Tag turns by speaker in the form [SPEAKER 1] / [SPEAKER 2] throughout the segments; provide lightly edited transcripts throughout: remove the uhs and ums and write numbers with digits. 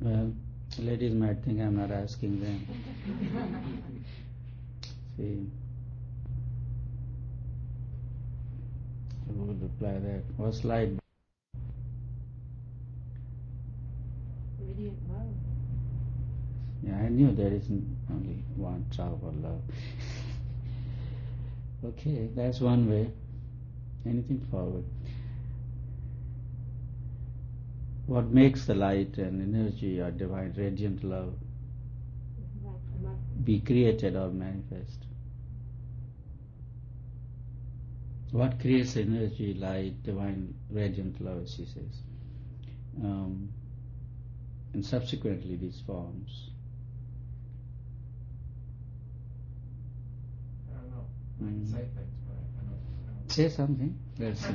[SPEAKER 1] Well, ladies might think I'm not asking them. See, who will reply that? What slide?
[SPEAKER 2] Radiant love.
[SPEAKER 1] Yeah, I knew there isn't only one tribe of love. Okay, that's one way. Anything forward? What makes the light and energy or divine radiant love be created or manifest? What creates energy, light, divine radiant love, she says, and subsequently these forms?
[SPEAKER 3] I don't know. I can say things, but I don't.
[SPEAKER 1] Say something. Let's see.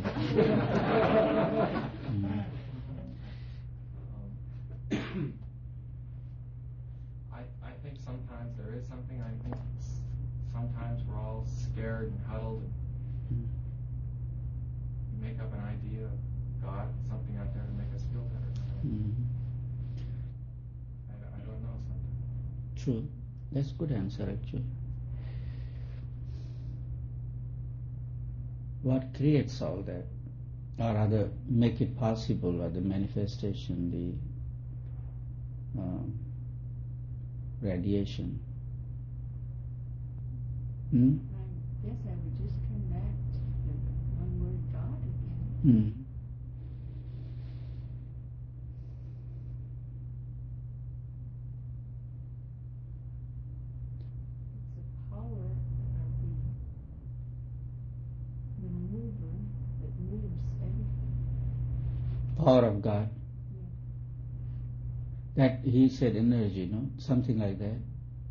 [SPEAKER 3] I think sometimes there is something. I think sometimes we're all scared and huddled, and we make up an idea of God, something out there to make us feel better. I don't know sometimes.
[SPEAKER 1] True. That's a good answer, actually. What creates all that, or rather make it possible, or the manifestation, the radiation?
[SPEAKER 2] I guess I would just come back to the one word God again. It's the power of the mover that moves everything.
[SPEAKER 1] Power of God.
[SPEAKER 2] Yeah.
[SPEAKER 1] That he said energy, no? Something like that.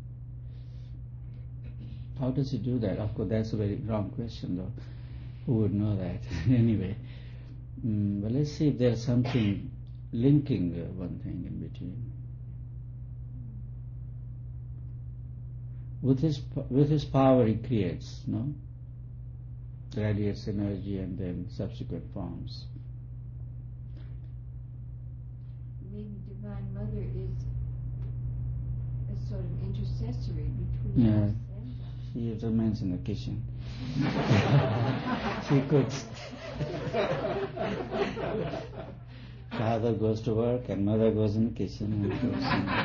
[SPEAKER 1] How does he do that? Of course, that's a very wrong question, though. Who would know that? Anyway, but let's see if there's something linking one thing in between. With his power, he creates, no? Radiates energy and then subsequent forms.
[SPEAKER 2] Maybe Divine Mother is a sort of intercessory between
[SPEAKER 1] Yeah.
[SPEAKER 2] us and God.
[SPEAKER 1] She remains in the kitchen. She cooks. Father goes to work and mother goes in the kitchen and cooks.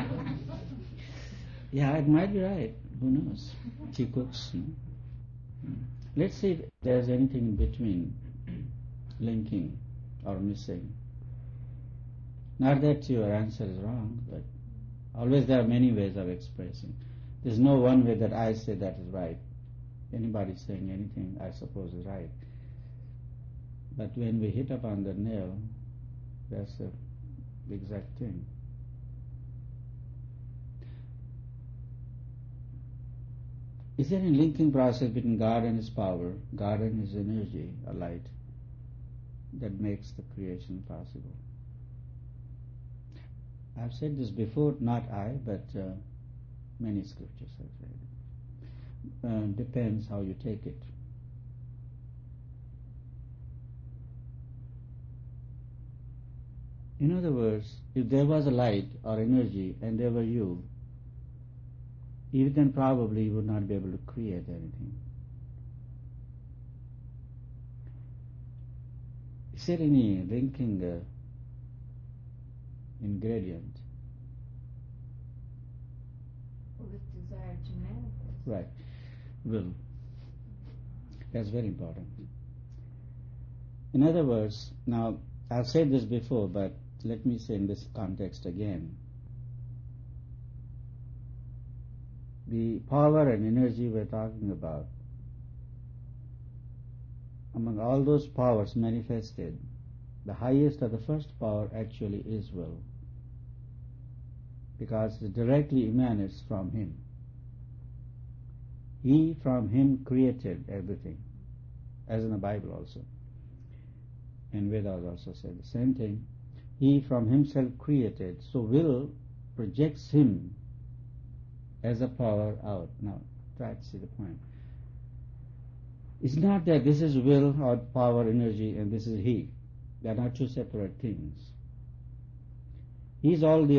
[SPEAKER 1] Yeah, it might be right. Who knows? She cooks. No? Let's see if there's anything in between, linking or missing. Not that your answer is wrong, but always there are many ways of expressing. There's no one way that I say that is right. Anybody saying anything, I suppose, is right. But when we hit upon the nail, that's the exact thing. Is there any linking process between God and His power, God and His energy, or light, that makes the creation possible? I've said this before, not I, but many scriptures have said it. Depends how you take it. In other words, if there was a light or energy and there were you, even then probably you would not be able to create anything. Is there any linking ingredient?
[SPEAKER 2] With desire to manifest.
[SPEAKER 1] Right. Will. That's very important. In other words, now I've said this before, but let me say in this context again. The power and energy we're talking about, among all those powers manifested, the highest or the first power actually is will, because it directly emanates from Him. He from Him created everything, as in the Bible also. And Vedas also said the same thing. He from Himself created, so will projects Him as a power out. Now, try to see the point. It's not that this is will or power, energy, and this is He. They are not two separate things. He is all the